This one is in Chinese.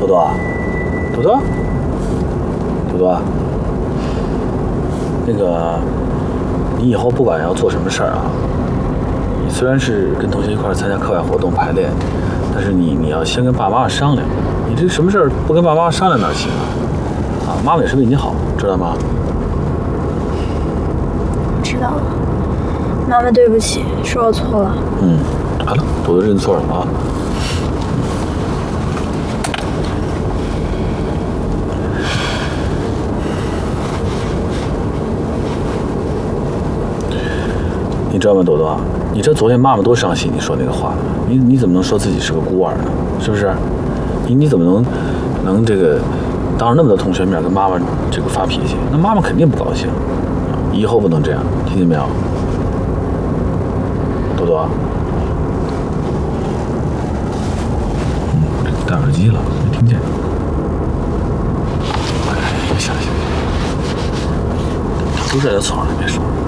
多多，多多，多多，那个，你以后不管要做什么事儿啊，你虽然是跟同学一块参加课外活动排练，但是你要先跟爸妈商量。你这什么事儿不跟爸妈商量哪行啊？妈妈也是为你好，知道吗？ 知道了，妈妈对不起，是我错了。 好了，多多认错了啊。你知道吗，多多？你知道昨天妈妈多伤心你说那个话，你怎么能说自己是个孤儿呢？是不是？你怎么能这个当着那么多同学面跟妈妈这个发脾气？那妈妈肯定不高兴。以后不能这样，听见没有？多多，戴耳机了，没听见。哎，行，都在这床上，别说了。